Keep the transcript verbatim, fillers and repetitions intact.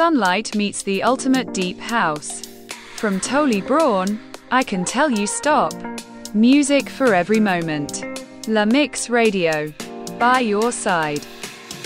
Sunlight meets the ultimate deep house. From Tolly Braun, I Can Tell You Stop. Music for every moment. La Mix Radio. By your side.